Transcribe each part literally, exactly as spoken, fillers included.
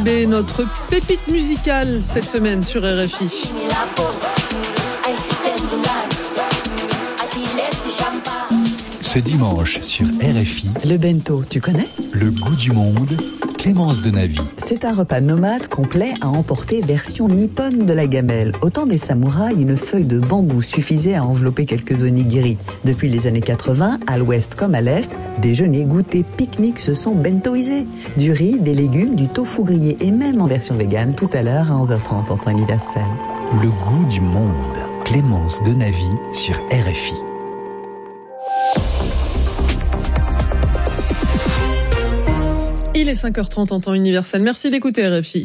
Sidibé, notre pépite musicale cette semaine sur R F I. Ce dimanche sur R F I, le bento, tu connais ? Le goût du monde, Clémence Denavi. C'est un repas nomade complet à emporter version nippone de la gamelle. Au temps des samouraïs, une feuille de bambou suffisait à envelopper quelques onigiri. Depuis les années quatre-vingts, à l'ouest comme à l'est, déjeuner, goûter, pique-nique se sont bentoisés. Du riz, des légumes, du tofu grillé et même en version végane, tout à l'heure à onze heures trente en temps universel. Le goût du monde, Clémence Denavi sur R F I. Il est cinq heures trente en temps universel. Merci d'écouter R F I.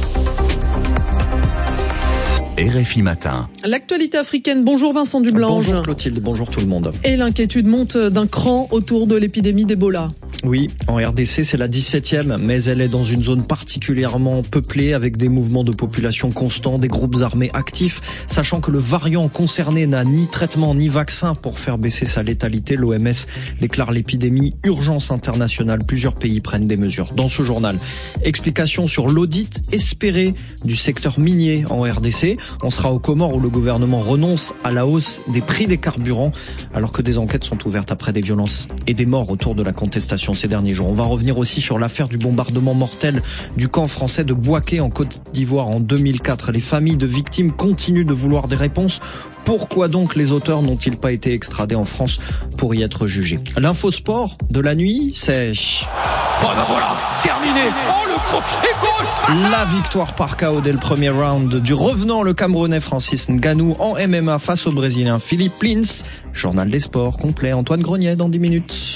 R F I Matin. L'actualité africaine. Bonjour Vincent Dublange. Bonjour Clotilde, bonjour tout le monde. Et l'inquiétude monte d'un cran autour de l'épidémie d'Ebola. Oui, en R D C, c'est la dix-septième, mais elle est dans une zone particulièrement peuplée avec des mouvements de population constants, des groupes armés actifs. Sachant que le variant concerné n'a ni traitement ni vaccin pour faire baisser sa létalité, l'O M S déclare l'épidémie urgence internationale. Plusieurs pays prennent des mesures. Dans ce journal, explication sur l'audit espéré du secteur minier en R D C. On sera aux Comores où le gouvernement renonce à la hausse des prix des carburants alors que des enquêtes sont ouvertes après des violences et des morts autour de la contestation ces derniers jours. On va revenir aussi sur l'affaire du bombardement mortel du camp français de Bouaké en Côte d'Ivoire en deux mille quatre. Les familles de victimes continuent de vouloir des réponses. Pourquoi donc les auteurs n'ont-ils pas été extradés en France pour y être jugés? L'infosport de la nuit, c'est... Oh ben voilà, terminé. Oh le crochet gauche. La victoire par K O dès le premier round du revenant, le Camerounais Francis Ngannou en M M A face au Brésilien Philippe Lins. Journal des sports complet, Antoine Grenier dans dix minutes.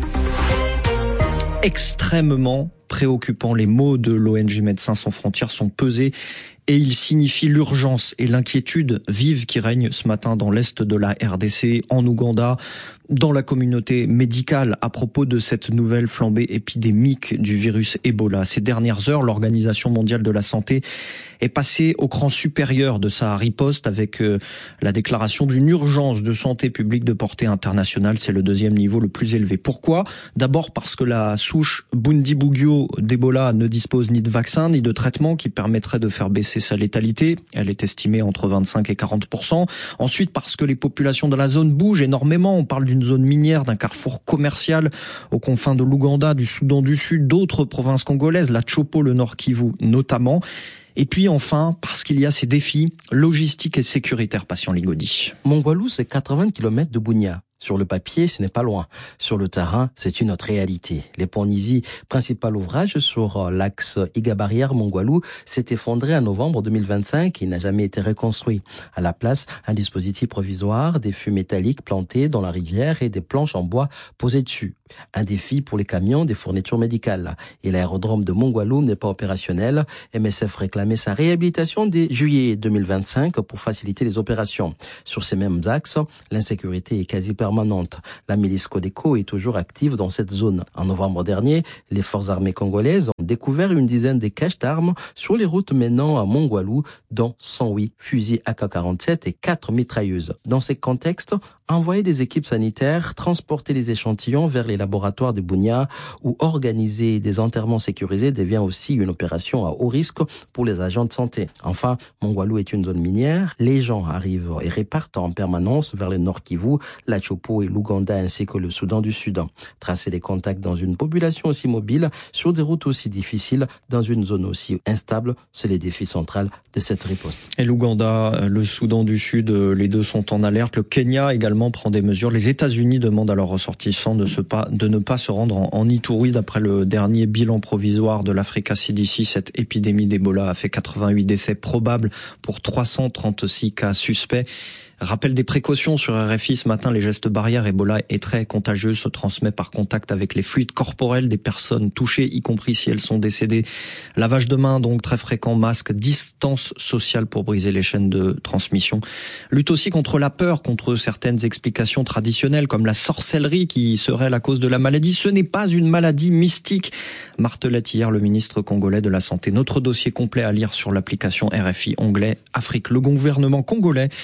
Extrêmement préoccupant, les mots de l'O N G Médecins sans frontières sont pesés et ils signifient l'urgence et l'inquiétude vive qui règne ce matin dans l'est de la R D C, en Ouganda, dans la communauté médicale à propos de cette nouvelle flambée épidémique du virus Ebola. Ces dernières heures, l'Organisation mondiale de la santé est passée au cran supérieur de sa riposte avec euh, la déclaration d'une urgence de santé publique de portée internationale. C'est le deuxième niveau le plus élevé. Pourquoi ? D'abord parce que la souche Bundibugyo d'Ebola ne dispose ni de vaccin ni de traitement qui permettrait de faire baisser sa létalité. Elle est estimée entre vingt-cinq et quarante pour cent. Ensuite parce que les populations de la zone bougent énormément. On parle d'une zone minière, d'un carrefour commercial aux confins de l'Ouganda, du Soudan du Sud, d'autres provinces congolaises, la Chopo, le Nord Kivu notamment. Et puis enfin, parce qu'il y a ces défis logistiques et sécuritaires, Patient Ligodi. Mongwalu, c'est quatre-vingts kilomètres de Bunia. Sur le papier, ce n'est pas loin. Sur le terrain, c'est une autre réalité. Les ponts Nizi, principal ouvrage sur l'axe Iga-Barrière-Mongwalu, s'est effondré en novembre deux mille vingt-cinq et n'a jamais été reconstruit. À la place, un dispositif provisoire, des fûts métalliques plantés dans la rivière et des planches en bois posées dessus. Un défi pour les camions des fournitures médicales. Et l'aérodrome de Mongwalu n'est pas opérationnel. M S F réclamait sa réhabilitation dès juillet deux mille vingt-cinq pour faciliter les opérations. Sur ces mêmes axes, l'insécurité est quasi permanente. La milice Codeco est toujours active dans cette zone. En novembre dernier, les forces armées congolaises ont découvert une dizaine de caches d'armes sur les routes menant à Mongwalu, dont cent huit fusils A K quarante-sept et quatre mitrailleuses. Dans ces contextes, envoyer des équipes sanitaires, transporter les échantillons vers les laboratoires de Bunia ou organiser des enterrements sécurisés devient aussi une opération à haut risque pour les agents de santé. Enfin, Mongwalu est une zone minière. Les gens arrivent et repartent en permanence vers le Nord Kivu, la Chopo et l'Ouganda ainsi que le Soudan du Sud. Tracer des contacts dans une population aussi mobile, sur des routes aussi difficiles, dans une zone aussi instable, c'est le défi central de cette riposte. Et l'Ouganda, le Soudan du Sud, les deux sont en alerte. Le Kenya également prend des mesures. Les États-Unis demandent à leurs ressortissants de, se pas, de ne pas se rendre en, en Ituri. D'après le dernier bilan provisoire de l'Africa C D C, cette épidémie d'Ebola a fait quatre-vingt-huit décès probables pour trois cent trente-six cas suspects. Rappel des précautions sur R F I ce matin, les gestes barrières. Ebola est très contagieux, se transmet par contact avec les fluides corporels des personnes touchées, y compris si elles sont décédées. Lavage de mains donc très fréquent, masque, distance sociale pour briser les chaînes de transmission. Lutte aussi contre la peur, contre certaines explications traditionnelles comme la sorcellerie qui serait la cause de la maladie. Ce n'est pas une maladie mystique, martelait hier le ministre congolais de la Santé. Notre dossier complet à lire sur l'application R F I onglet Afrique. Le gouvernement congolais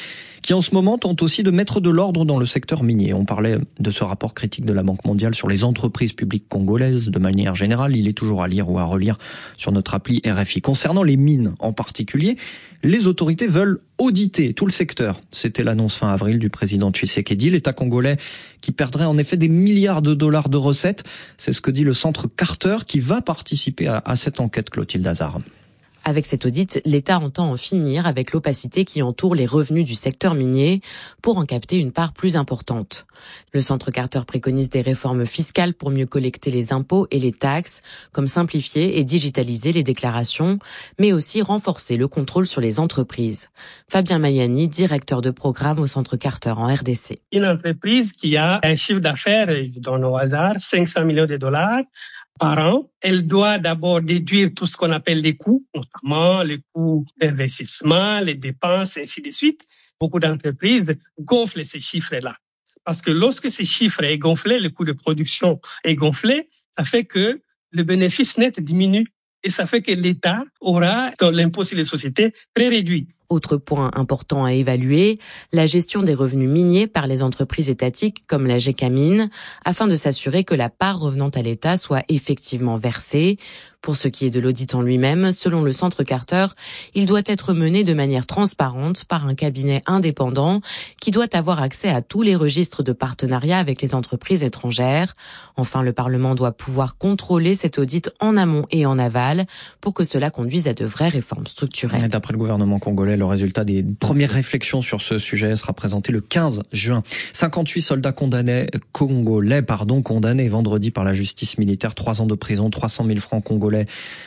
qui en ce moment tente aussi de mettre de l'ordre dans le secteur minier. On parlait de ce rapport critique de la Banque mondiale sur les entreprises publiques congolaises de manière générale. Il est toujours à lire ou à relire sur notre appli R F I. Concernant les mines en particulier, les autorités veulent auditer tout le secteur. C'était l'annonce fin avril du président Tshisekedi, l'État congolais qui perdrait en effet des milliards de dollars de recettes. C'est ce que dit le centre Carter qui va participer à, à cette enquête, Clotilde Hazard. Avec cet audit, l'État entend en finir avec l'opacité qui entoure les revenus du secteur minier pour en capter une part plus importante. Le Centre Carter préconise des réformes fiscales pour mieux collecter les impôts et les taxes, comme simplifier et digitaliser les déclarations, mais aussi renforcer le contrôle sur les entreprises. Fabien Mayani, directeur de programme au Centre Carter en R D C. Une entreprise qui a un chiffre d'affaires, je donne au hasard, cinq cents millions de dollars, par an, elle doit d'abord déduire tout ce qu'on appelle les coûts, notamment les coûts d'investissement, les dépenses, ainsi de suite. Beaucoup d'entreprises gonflent ces chiffres-là. Parce que lorsque ces chiffres est gonflé, le coût de production est gonflé, ça fait que le bénéfice net diminue. Et ça fait que l'État aura dans l'impôt sur les sociétés très réduit. Autre point important à évaluer, la gestion des revenus miniers par les entreprises étatiques comme la Gécamine, afin de s'assurer que la part revenant à l'État soit effectivement versée. Pour ce qui est de l'audit en lui-même, selon le Centre Carter, il doit être mené de manière transparente par un cabinet indépendant qui doit avoir accès à tous les registres de partenariat avec les entreprises étrangères. Enfin, le Parlement doit pouvoir contrôler cet audit en amont et en aval pour que cela conduise à de vraies réformes structurelles. D'après le gouvernement congolais, le résultat des premières réflexions sur ce sujet sera présenté le quinze juin. cinquante-huit soldats condamnés, congolais pardon, condamnés vendredi par la justice militaire, trois ans de prison, trois cent mille francs congolais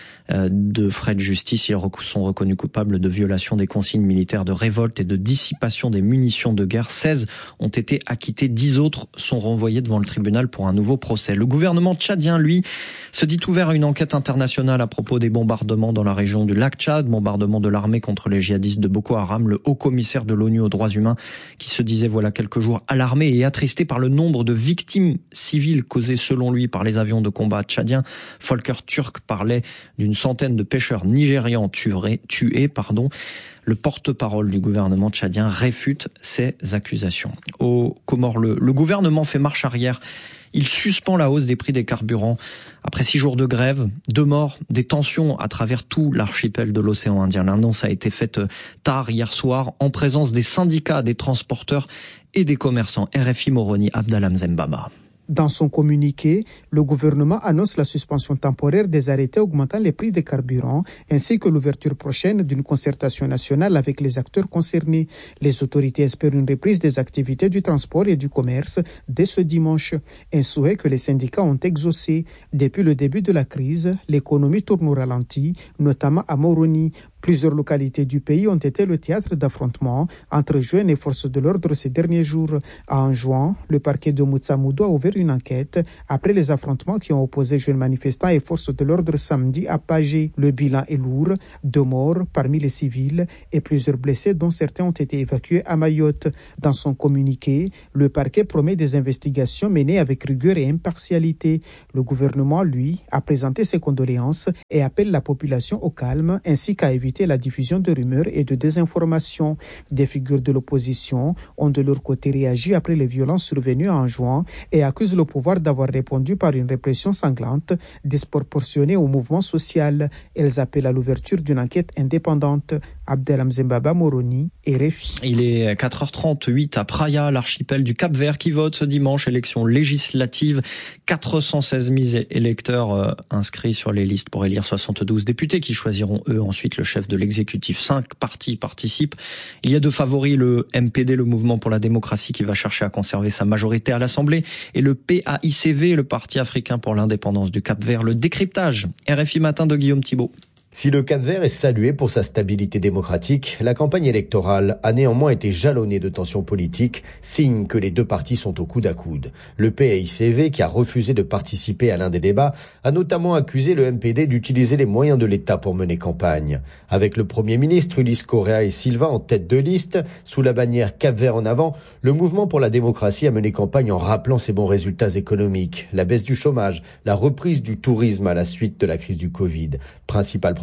de frais de justice. Ils sont reconnus coupables de violation des consignes militaires de révolte et de dissipation des munitions de guerre. seize ont été acquittés, dix autres sont renvoyés devant le tribunal pour un nouveau procès. Le gouvernement tchadien, lui, se dit ouvert à une enquête internationale à propos des bombardements dans la région du lac Tchad, bombardements de l'armée contre les djihadistes de Boko Haram. Le haut commissaire de l'ONU aux droits humains qui se disait voilà quelques jours alarmé et attristé par le nombre de victimes civiles causées selon lui par les avions de combat tchadiens. Volker Turk parlait d'une centaine de pêcheurs nigérians tués, tués pardon. Le porte-parole du gouvernement tchadien réfute ces accusations. Aux Comores, le, le gouvernement fait marche arrière. Il suspend la hausse des prix des carburants. Après six jours de grève, deux morts, des tensions à travers tout l'archipel de l'océan Indien. L'annonce a été faite tard hier soir en présence des syndicats, des transporteurs et des commerçants. R F I Moroni, Abdallah Mzembaba. Dans son communiqué, le gouvernement annonce la suspension temporaire des arrêtés augmentant les prix des carburants, ainsi que l'ouverture prochaine d'une concertation nationale avec les acteurs concernés. Les autorités espèrent une reprise des activités du transport et du commerce dès ce dimanche. Un souhait que les syndicats ont exaucé. Depuis le début de la crise, l'économie tourne au ralenti, notamment à Moroni. Plusieurs localités du pays ont été le théâtre d'affrontements entre jeunes et forces de l'ordre ces derniers jours. En juin, le parquet de Moutsamoudou a ouvert une enquête après les affrontements qui ont opposé jeunes manifestants et forces de l'ordre samedi à Pagé. Le bilan est lourd, deux morts parmi les civils et plusieurs blessés dont certains ont été évacués à Mayotte. Dans son communiqué, le parquet promet des investigations menées avec rigueur et impartialité. Le gouvernement, lui, a présenté ses condoléances et appelle la population au calme ainsi qu'à éviter la diffusion de rumeurs et de désinformation. Des figures de l'opposition ont de leur côté réagi après les violences survenues en juin et accusent le pouvoir d'avoir répondu par une répression sanglante, disproportionnée au mouvement social. Elles appellent à l'ouverture d'une enquête indépendante. Abdelham Zembaba Moroni, R F I. Il est quatre heures trente-huit à Praia, l'archipel du Cap-Vert qui vote ce dimanche, élection législative. quatre cent seize mille électeurs inscrits sur les listes pour élire soixante-douze députés qui choisiront eux ensuite le chef de l'exécutif. Cinq partis participent. Il y a deux favoris, le M P D, le Mouvement pour la démocratie, qui va chercher à conserver sa majorité à l'Assemblée, et le P A I C V, le Parti africain pour l'indépendance du Cap-Vert. Le décryptage, R F I Matin de Guillaume Thibault. Si le Cap-Vert est salué pour sa stabilité démocratique, la campagne électorale a néanmoins été jalonnée de tensions politiques, signe que les deux partis sont au coude à coude. Le P A I C V, qui a refusé de participer à l'un des débats, a notamment accusé le M P D d'utiliser les moyens de l'État pour mener campagne. Avec le Premier ministre Ulysse Correa et Silva en tête de liste, sous la bannière Cap-Vert en avant, le Mouvement pour la démocratie a mené campagne en rappelant ses bons résultats économiques, la baisse du chômage, la reprise du tourisme à la suite de la crise du Covid. Principal problème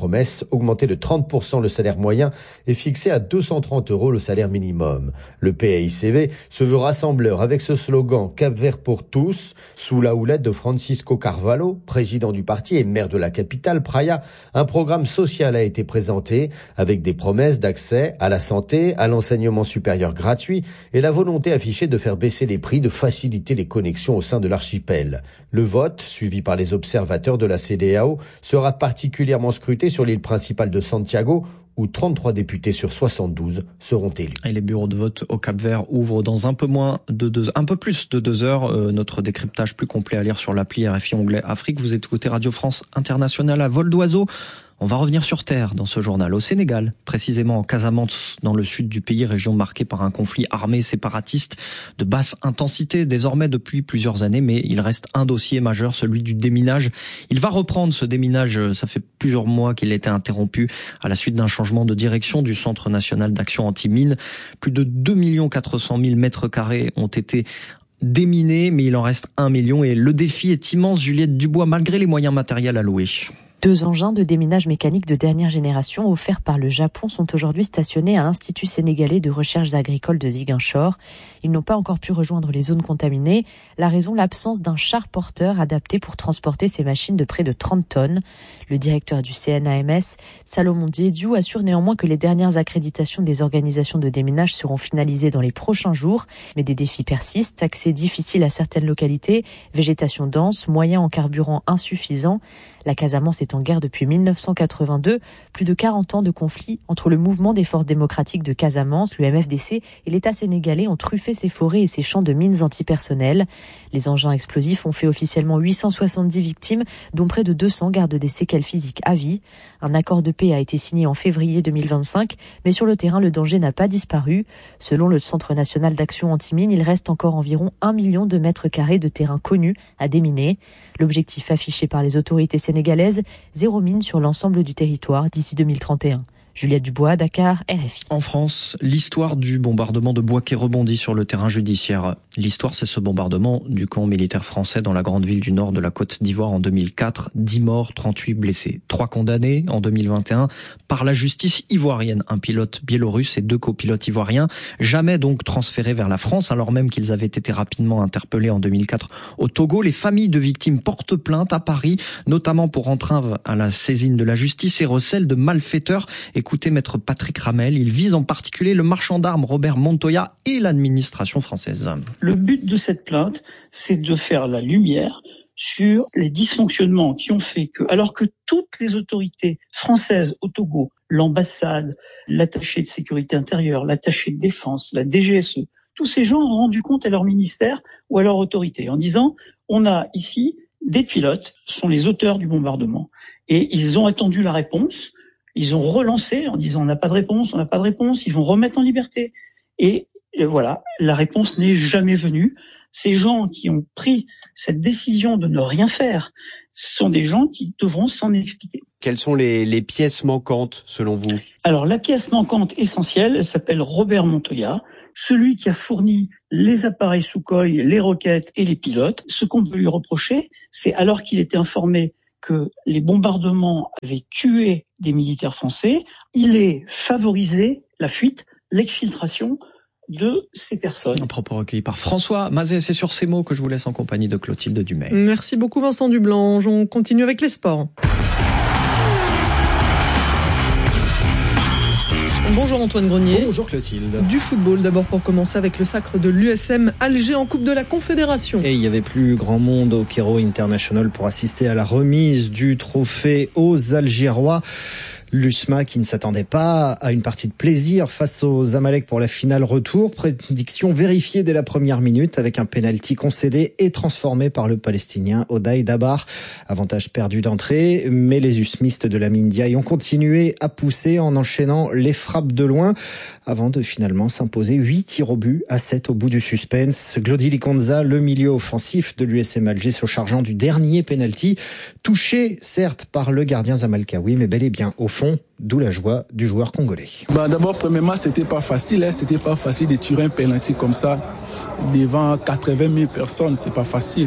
promesse, augmenter de trente pour cent le salaire moyen et fixer à deux cent trente euros le salaire minimum. Le P A I C V se veut rassembleur avec ce slogan « Cap-Vert pour tous » sous la houlette de Francisco Carvalho, président du parti et maire de la capitale, Praia. Un programme social a été présenté avec des promesses d'accès à la santé, à l'enseignement supérieur gratuit et la volonté affichée de faire baisser les prix, de faciliter les connexions au sein de l'archipel. Le vote, suivi par les observateurs de la C E D E A O, sera particulièrement scruté sur l'île principale de Santiago, où trente-trois députés sur soixante-douze seront élus. Et les bureaux de vote au Cap-Vert ouvrent dans un peu moins de deux, un peu plus de deux heures. Euh, notre décryptage plus complet à lire sur l'appli R F I onglet Afrique. Vous écoutez Radio France Internationale à vol d'oiseau. On va revenir sur terre dans ce journal, au Sénégal, précisément en Casamance, dans le sud du pays, région marquée par un conflit armé séparatiste de basse intensité, désormais depuis plusieurs années, mais il reste un dossier majeur, celui du déminage. Il va reprendre ce déminage, ça fait plusieurs mois qu'il a été interrompu à la suite d'un changement de direction du Centre national d'action anti-mine. Plus de deux millions quatre cent mille mètres carrés ont été déminés, mais il en reste un million et le défi est immense, Juliette Dubois, malgré les moyens matériels alloués. Deux engins de déminage mécanique de dernière génération offerts par le Japon sont aujourd'hui stationnés à l'Institut sénégalais de recherches agricoles de Ziguinchor. Ils n'ont pas encore pu rejoindre les zones contaminées. La raison, l'absence d'un char porteur adapté pour transporter ces machines de près de trente tonnes. Le directeur du C N A M S, Salomon Diédiou, assure néanmoins que les dernières accréditations des organisations de déminage seront finalisées dans les prochains jours. Mais des défis persistent, accès difficile à certaines localités, végétation dense, moyens en carburant insuffisants. La Casamance est en guerre depuis mille neuf cent quatre-vingt-deux, plus de quarante ans de conflit entre le mouvement des forces démocratiques de Casamance, le M F D C, et l'État sénégalais ont truffé ses forêts et ses champs de mines antipersonnelles. Les engins explosifs ont fait officiellement huit cent soixante-dix victimes, dont près de deux cents gardent des séquelles physiques à vie. Un accord de paix a été signé en février deux mille vingt-cinq, mais sur le terrain, le danger n'a pas disparu. Selon le Centre national d'action anti-mine, il reste encore environ un million de mètres carrés de terrain connus à déminer. L'objectif affiché par les autorités sénégalaises, zéro mine sur l'ensemble du territoire d'ici deux mille trente et un. Juliette Dubois, Dakar, R F I. En France, l'histoire du bombardement de Bouaké rebondit sur le terrain judiciaire. L'histoire, c'est ce bombardement du camp militaire français dans la grande ville du nord de la Côte d'Ivoire en deux mille quatre. dix morts, trente-huit blessés. Trois condamnés en deux mille vingt et un par la justice ivoirienne. Un pilote biélorusse et deux copilotes ivoiriens. Jamais donc transférés vers la France, alors même qu'ils avaient été rapidement interpellés en deux mille quatre au Togo. Les familles de victimes portent plainte à Paris, notamment pour entrave à la saisine de la justice et recel de malfaiteurs. Écoutez maître Patrick Ramel, il vise en particulier le marchand d'armes Robert Montoya et l'administration française. Le but de cette plainte, c'est de faire la lumière sur les dysfonctionnements qui ont fait que, alors que toutes les autorités françaises au Togo, l'ambassade, l'attaché de sécurité intérieure, l'attaché de défense, la D G S E, tous ces gens ont rendu compte à leur ministère ou à leur autorité en disant « on a ici des pilotes, sont les auteurs du bombardement ». Et ils ont attendu la réponse. Ils ont relancé en disant on n'a pas de réponse, on n'a pas de réponse, ils vont remettre en liberté. Et, et voilà, la réponse n'est jamais venue. Ces gens qui ont pris cette décision de ne rien faire sont des gens qui devront s'en expliquer. Quelles sont les, les pièces manquantes selon vous ? Alors la pièce manquante essentielle, elle s'appelle Robert Montoya, celui qui a fourni les appareils Sukhoi, les roquettes et les pilotes. Ce qu'on peut lui reprocher, c'est alors qu'il était informé que les bombardements avaient tué des militaires français, il est favorisé la fuite, l'exfiltration de ces personnes. Un propos recueilli par François Mazet, c'est sur ces mots que je vous laisse en compagnie de Clotilde Dumay. Merci beaucoup Vincent Dublanche, on continue avec les sports. Bonjour Antoine Grenier. Bonjour Clotilde. Du football d'abord pour commencer avec le sacre de l'U S M Alger en Coupe de la Confédération. Et il y avait plus grand monde au Cairo International pour assister à la remise du trophée aux Algérois. L'U S M A qui ne s'attendait pas à une partie de plaisir face aux Zamalek pour la finale retour. Prédiction vérifiée dès la première minute avec un pénalty concédé et transformé par le Palestinien Oday Dabar. Avantage perdu d'entrée, mais les usmistes de la Mindiaye ont continué à pousser en enchaînant les frappes de loin avant de finalement s'imposer huit tirs au but à sept au bout du suspense. Glody Likonza, le milieu offensif de l'U S M Alger, se chargeant du dernier pénalty, touché certes par le gardien zamalkaoui, mais bel et bien au fond, d'où la joie du joueur congolais. Bah d'abord, premièrement, c'était pas facile, hein. C'était pas facile de tirer un penalty comme ça devant quatre-vingt mille personnes, c'est pas facile.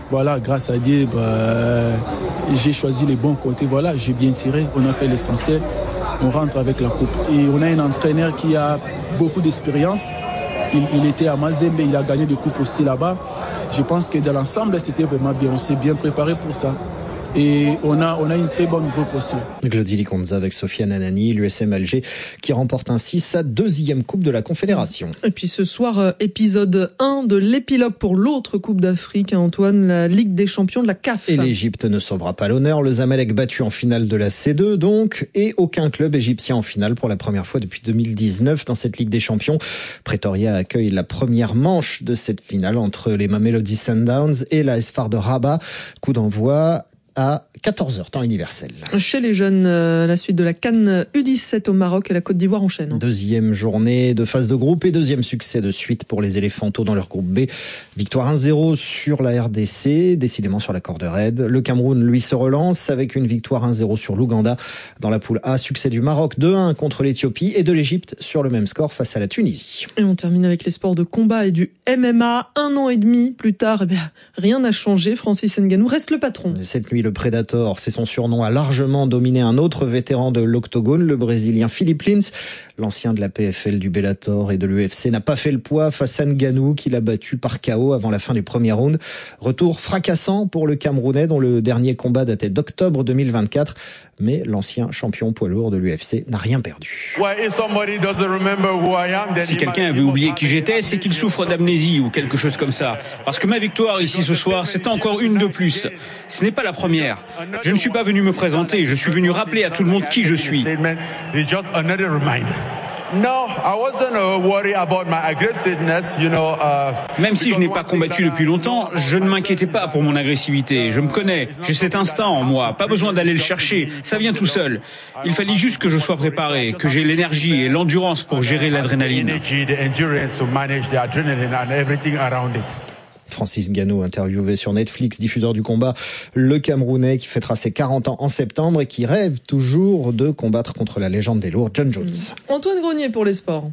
Voilà, grâce à Dieu, bah, j'ai choisi les bons côtés. Voilà, j'ai bien tiré. On a fait l'essentiel. On rentre avec la coupe. Et on a un entraîneur qui a beaucoup d'expérience. Il, il était à Mazembe, il a gagné des coupes aussi là-bas. Je pense que dans l'ensemble, c'était vraiment bien. On s'est bien préparé pour ça. Et on a, on a une très bonne groupe aussi. Glody Likonza avec Sofiane Anani, l'U S M Alger qui remporte ainsi sa deuxième Coupe de la Confédération. Et puis ce soir, épisode un de l'épilogue pour l'autre Coupe d'Afrique, hein, Antoine, la Ligue des Champions de la C A F. Et l'Égypte ne sauvera pas l'honneur. Le Zamalek battu en finale de la C deux donc, et aucun club égyptien en finale pour la première fois depuis deux mille dix-neuf dans cette Ligue des Champions. Pretoria accueille la première manche de cette finale entre les Mamelody Sundowns et l'A S F A R de Rabat. Coup d'envoi à quatorze heures, temps universel. Chez les jeunes, euh, la suite de la CAN U dix-sept au Maroc et la Côte d'Ivoire enchaîne. Deuxième journée de phase de groupe et deuxième succès de suite pour les Éléphantos dans leur groupe B. Victoire un zéro sur la R D C, décidément sur la corde raide. Le Cameroun, lui, se relance avec une victoire un zéro sur l'Ouganda. Dans la poule A, succès du Maroc deux un contre l'Éthiopie et de l'Égypte sur le même score face à la Tunisie. Et on termine avec les sports de combat et du M M A. Un an et demi plus tard, eh bien, rien n'a changé. Francis Ngannou reste le patron. Cette nuit, le Predator, c'est son surnom, a largement dominé un autre vétéran de l'octogone, le Brésilien Philippe Lins. L'ancien de la P F L, du Bellator et de l'U F C n'a pas fait le poids face à Ngannou, qui l'a battu par K O avant la fin du premier round. Retour fracassant pour le Camerounais, dont le dernier combat datait d'octobre deux mille vingt-quatre. Mais l'ancien champion poids lourd de l'U F C n'a rien perdu. Si quelqu'un avait oublié qui j'étais, c'est qu'il souffre d'amnésie ou quelque chose comme ça. Parce que ma victoire ici ce soir, c'est encore une de plus. Ce n'est pas la première. Je ne suis pas venu me présenter, je suis venu rappeler à tout le monde qui je suis. Même si je n'ai pas combattu depuis longtemps, je ne m'inquiétais pas pour mon agressivité. Je me connais, j'ai cet instinct en moi, pas besoin d'aller le chercher, ça vient tout seul. Il fallait juste que je sois préparé, que j'ai l'énergie et l'endurance pour gérer l'adrénaline. Francis Ngannou, interviewé sur Netflix, diffuseur du combat, le Camerounais qui fêtera ses quarante ans en septembre et qui rêve toujours de combattre contre la légende des lourds, John Jones. Mmh. Antoine Grenier pour les sports.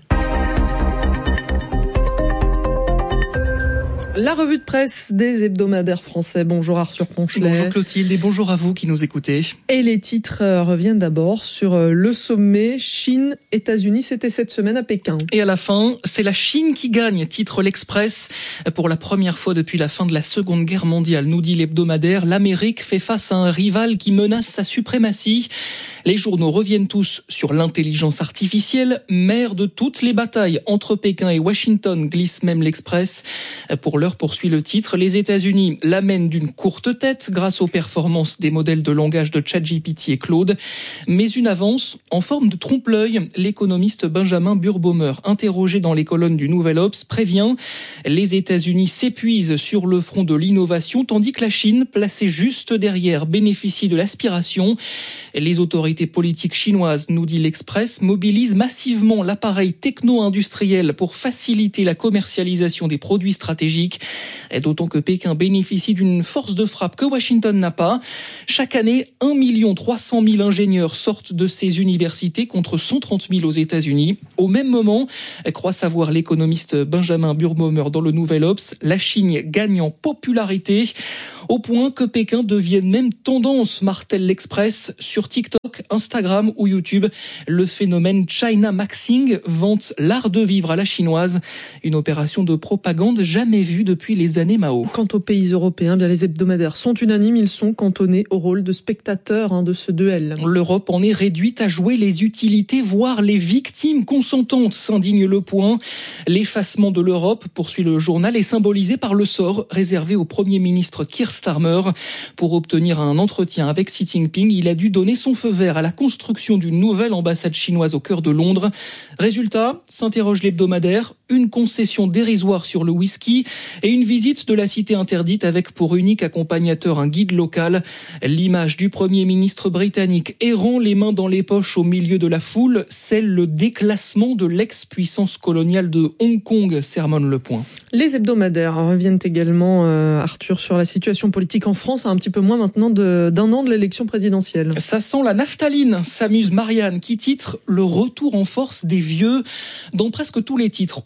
La revue de presse des hebdomadaires français. Bonjour Arthur Ponchelet. Bonjour Clotilde et bonjour à vous qui nous écoutez. Et les titres reviennent d'abord sur le sommet Chine-États-Unis. C'était cette semaine à Pékin. Et à la fin, c'est la Chine qui gagne, titre l'Express. Pour la première fois depuis la fin de la Seconde Guerre mondiale, nous dit l'hebdomadaire, l'Amérique fait face à un rival qui menace sa suprématie. Les journaux reviennent tous sur l'intelligence artificielle, mère de toutes les batailles entre Pékin et Washington, glisse même l'Express. Pour l'heure, poursuit le titre, les États-Unis l'amènent d'une courte tête grâce aux performances des modèles de langage de ChatGPT et Claude, mais une avance en forme de trompe-l'œil. L'économiste Benjamin Burbaumer, interrogé dans les colonnes du Nouvel Obs, prévient les États-Unis s'épuisent sur le front de l'innovation, tandis que la Chine, placée juste derrière, bénéficie de l'aspiration. Les autorités politiques chinoises, nous dit l'Express, mobilisent massivement l'appareil techno-industriel pour faciliter la commercialisation des produits stratégiques, et d'autant que Pékin bénéficie d'une force de frappe que Washington n'a pas. Chaque année, un million trois cent mille ingénieurs sortent de ces universités contre cent trente mille aux États-Unis. Au même moment, croit savoir l'économiste Benjamin Burbaumer dans le Nouvel Obs, la Chine gagne en popularité, au point que Pékin devienne même tendance, martèle l'Express, sur TikTok, Instagram ou YouTube. Le phénomène China Maxing vante l'art de vivre à la chinoise, une opération de propagande jamais vue depuis les années Mao. Quant aux pays européens, bien les hebdomadaires sont unanimes, ils sont cantonnés au rôle de spectateurs hein, de ce duel. L'Europe en est réduite à jouer les utilités, voire les victimes consentantes, s'indigne Le Point. L'effacement de l'Europe, poursuit le journal, est symbolisé par le sort réservé au Premier ministre Keir Starmer. Pour obtenir un entretien avec Xi Jinping, il a dû donner son feu vert à la construction d'une nouvelle ambassade chinoise au cœur de Londres. Résultat, s'interroge l'hebdomadaire, une concession dérisoire sur le whisky et une visite de la cité interdite avec pour unique accompagnateur un guide local. L'image du Premier ministre britannique errant les mains dans les poches au milieu de la foule, scelle le déclassement de l'ex-puissance coloniale de Hong Kong, sermonne Le Point. Les hebdomadaires reviennent également, euh, Arthur, sur la situation politique en France, à un petit peu moins maintenant de, d'un an de l'élection présidentielle. Ça sent la naphtaline, s'amuse Marianne, qui titre « Le retour en force des vieux ». Dans presque tous les titres, on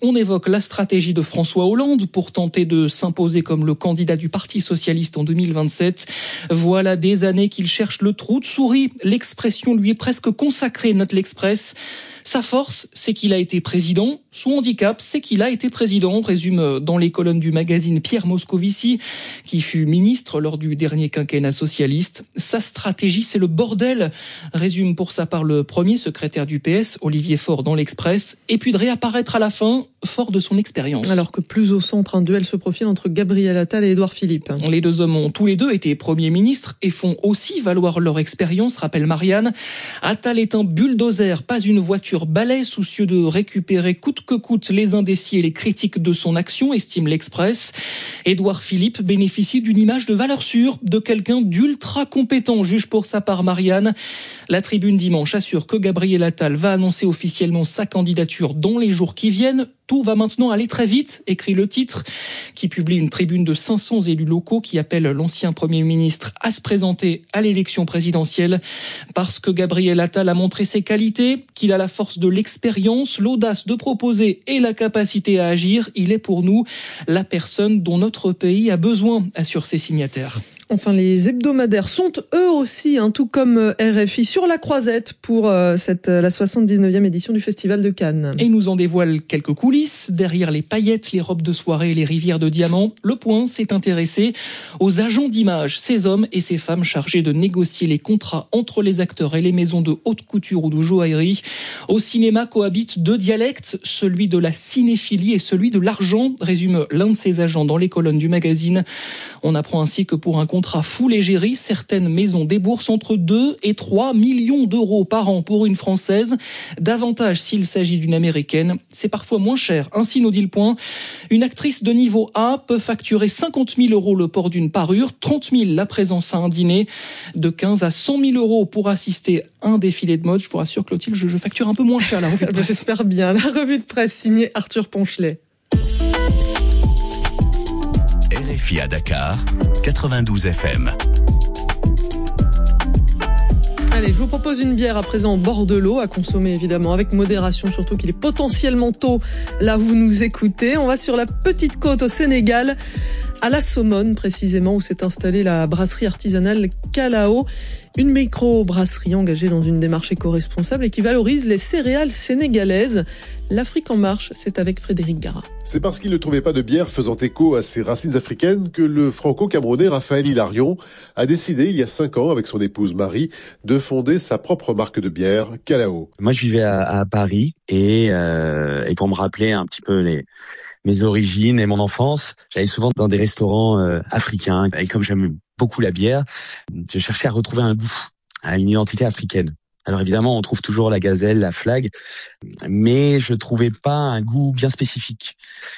on évoque la stratégie de François Hollande pour tenter de s'imposer comme le candidat du Parti socialiste en deux mille vingt-sept. Voilà des années qu'il cherche le trou de souris. L'expression lui est presque consacrée, note l'Express. Sa force, c'est qu'il a été président. Son handicap, c'est qu'il a été président, résume dans les colonnes du magazine Pierre Moscovici, qui fut ministre lors du dernier quinquennat socialiste. Sa stratégie, c'est le bordel, résume pour sa part le premier secrétaire du P S, Olivier Faure, dans l'Express, et puis de réapparaître à la fin, fort de son expérience. Alors que plus au centre, un duel se profile entre Gabriel Attal et Édouard Philippe. Les deux hommes ont tous les deux été premiers ministres et font aussi valoir leur expérience, rappelle Marianne. Attal est un bulldozer, pas une voiture balai, soucieux de récupérer coûte que coûte les indécis et les critiques de son action, estime l'Express. Édouard Philippe bénéficie d'une image de valeur sûre, de quelqu'un d'ultra compétent, juge pour sa part Marianne. La Tribune dimanche assure que Gabriel Attal va annoncer officiellement sa candidature dans les jours qui viennent. Tout va maintenant aller très vite, écrit le titre, qui publie une tribune de cinq cents élus locaux qui appelle l'ancien Premier ministre à se présenter à l'élection présidentielle. Parce que Gabriel Attal a montré ses qualités, qu'il a la force de l'expérience, l'audace de proposer et la capacité à agir, il est pour nous la personne dont notre pays a besoin, assurent ses signataires. Enfin, les hebdomadaires sont eux aussi, hein, tout comme R F I, sur la croisette pour euh, cette, la soixante-dix-neuvième édition du Festival de Cannes. Et nous en dévoile quelques coulisses. Derrière les paillettes, les robes de soirée et les rivières de diamants, Le Point s'est intéressé aux agents d'image, ces hommes et ces femmes chargés de négocier les contrats entre les acteurs et les maisons de haute couture ou de joaillerie. Au cinéma cohabitent deux dialectes, celui de la cinéphilie et celui de l'argent, résume l'un de ces agents dans les colonnes du magazine. On apprend ainsi que pour un contrat full égérie, certaines maisons déboursent entre deux et trois millions d'euros par an pour une Française. Davantage s'il s'agit d'une Américaine. C'est parfois moins cher. Ainsi nous dit Le Point. Une actrice de niveau A peut facturer cinquante mille euros le port d'une parure, trente mille la présence à un dîner, de quinze à cent mille euros pour assister à un défilé de mode. Je vous rassure, Clotilde, je, je facture un peu moins cher la revue de presse. J'espère bien. La revue de presse signée Arthur Ponchelet. R F I à Dakar, quatre-vingt-douze F M. Allez, je vous propose une bière à présent au bord de l'eau, à consommer évidemment avec modération, surtout qu'il est potentiellement tôt là où vous nous écoutez. On va sur la petite côte au Sénégal, à La Somone précisément, où s'est installée la brasserie artisanale Kalao. Une micro-brasserie engagée dans une démarche éco-responsable et qui valorise les céréales sénégalaises. L'Afrique en marche, c'est avec Frédéric Gara. C'est parce qu'il ne trouvait pas de bière faisant écho à ses racines africaines que le franco-camerounais Raphaël Hilarion a décidé, il y a cinq ans, avec son épouse Marie, de fonder sa propre marque de bière, Kalao. Moi, je vivais à, à Paris et, euh, et pour me rappeler un petit peu les... mes origines et mon enfance, j'allais souvent dans des restaurants euh, africains. Et comme j'aime beaucoup la bière, je cherchais à retrouver un goût, à une identité africaine. Alors évidemment, on trouve toujours la gazelle, la flag, mais je trouvais pas un goût bien spécifique.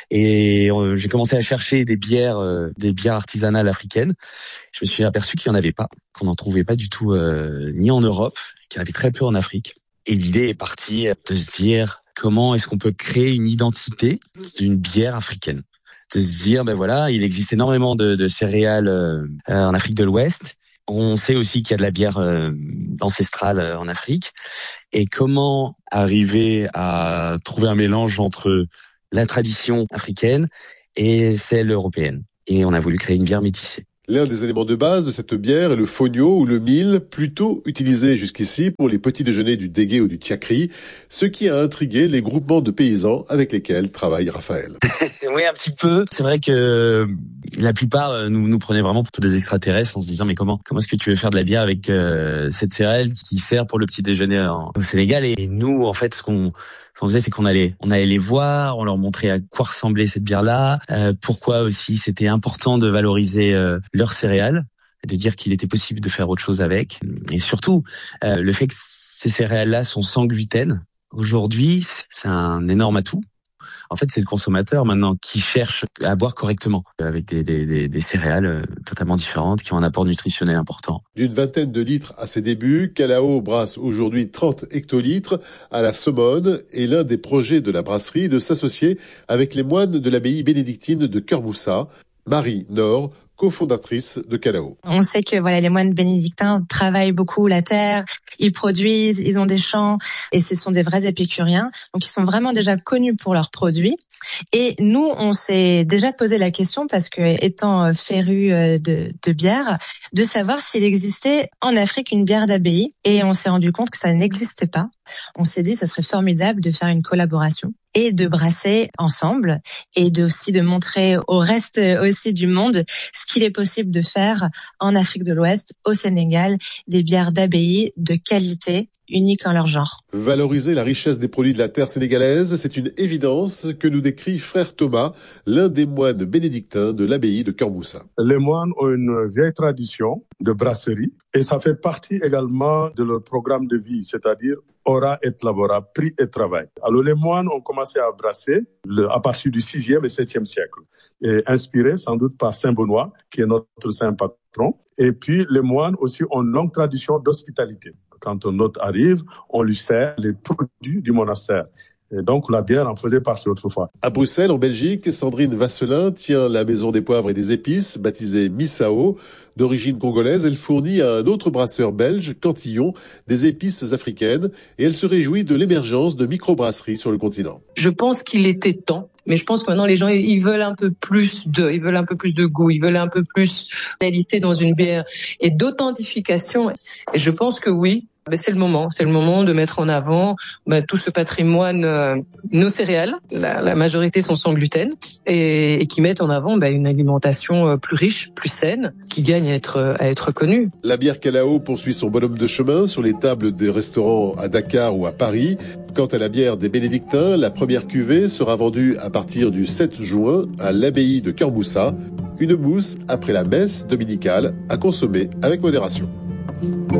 Et euh, j'ai commencé à chercher des bières, euh, des bières artisanales africaines. Je me suis aperçu qu'il y en avait pas, qu'on n'en trouvait pas du tout euh, ni en Europe, qu'il y en avait très peu en Afrique. Et l'idée est partie de se dire comment est-ce qu'on peut créer une identité d'une bière africaine, de se dire ben voilà, il existe énormément de, de céréales euh, en Afrique de l'Ouest. On sait aussi qu'il y a de la bière euh, ancestrale euh, en Afrique. Et comment arriver à trouver un mélange entre la tradition africaine et celle européenne. Et on a voulu créer une bière métissée. L'un des éléments de base de cette bière est le fonio ou le mil, plutôt utilisé jusqu'ici pour les petits déjeuners du dégué ou du tiakri, ce qui a intrigué les groupements de paysans avec lesquels travaille Raphaël. Oui, un petit peu. C'est vrai que la plupart nous nous prenaient vraiment pour des extraterrestres en se disant mais comment comment est-ce que tu veux faire de la bière avec euh, cette céréale qui sert pour le petit déjeuner en, au Sénégal. Et nous, en fait, ce qu'on Ce qu'on faisait, c'est qu'on allait, on allait les voir, on leur montrait à quoi ressemblait cette bière-là, euh, pourquoi aussi c'était important de valoriser euh, leurs céréales, et de dire qu'il était possible de faire autre chose avec, et surtout euh, le fait que ces céréales-là sont sans gluten. Aujourd'hui, c'est un énorme atout. En fait, c'est le consommateur maintenant qui cherche à boire correctement, avec des, des, des, des céréales totalement différentes, qui ont un apport nutritionnel important. D'une vingtaine de litres à ses débuts, Kalao brasse aujourd'hui trente hectolitres à La Somone, et l'un des projets de la brasserie est de s'associer avec les moines de l'abbaye bénédictine de Kermoussa. Marie Nord, cofondatrice de Calao. On sait que voilà, les moines bénédictins travaillent beaucoup la terre, ils produisent, ils ont des champs et ce sont des vrais épicuriens. Donc ils sont vraiment déjà connus pour leurs produits. Et nous, on s'est déjà posé la question, parce que étant férus de, de bière, de savoir s'il existait en Afrique une bière d'abbaye. Et on s'est rendu compte que ça n'existait pas. On s'est dit, ça serait formidable de faire une collaboration et de brasser ensemble et de aussi de montrer au reste aussi du monde ce qu'il est possible de faire en Afrique de l'Ouest, au Sénégal, des bières d'abbaye de qualité, uniques en leur genre. Valoriser la richesse des produits de la terre sénégalaise, c'est une évidence que nous décrit frère Thomas, l'un des moines bénédictins de l'abbaye de Keur Moussa. Les moines ont une vieille tradition de brasserie et ça fait partie également de leur programme de vie, c'est-à-dire ora et labora, prix et travail. Alors les moines ont commencé à brasser à partir du sixième et septième siècle, et inspirés sans doute par Saint Benoît, qui est notre saint patron. Et puis les moines aussi ont une longue tradition d'hospitalité. Quand un hôte arrive, on lui sert les produits du monastère. Et donc, la bière en faisait partie autrefois. À Bruxelles, en Belgique, Sandrine Vasselin tient la maison des poivres et des épices, baptisée Missao. D'origine congolaise, elle fournit à un autre brasseur belge, Cantillon, des épices africaines, et elle se réjouit de l'émergence de microbrasseries sur le continent. Je pense qu'il était temps, mais je pense que maintenant les gens, ils veulent un peu plus de, ils veulent un peu plus de goût, ils veulent un peu plus de qualité dans une bière et d'authentification. Et je pense que oui. Ben c'est le moment, c'est le moment de mettre en avant ben, tout ce patrimoine, euh, nos céréales, la, la majorité sont sans gluten, et, et qui mettent en avant ben, une alimentation plus riche, plus saine, qui gagne à être, à être connue. La bière Calao poursuit son bonhomme de chemin sur les tables des restaurants à Dakar ou à Paris. Quant à la bière des Bénédictins, la première cuvée sera vendue à partir du sept juin à l'abbaye de Keur Moussa, une mousse après la messe dominicale à consommer avec modération.